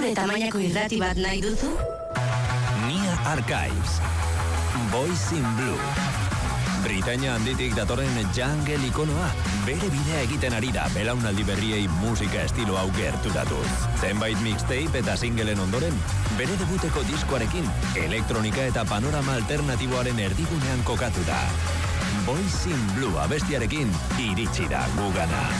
Gure tamainako irrati bat nahi duzu? Nia Archives. Boys in Blue. Britainia handitik datorren jungle ikonoa, bere bidea egiten ari da belaunaldi berriei musika estilo hau gerturatuz. Zenbait mixtape eta singleen ondoren, bere debuteko diskoarekin, elektronika eta panorama alternatiboaren erdigunean kokatu da. Boys in Blue abestiarekin iritsi da gugana.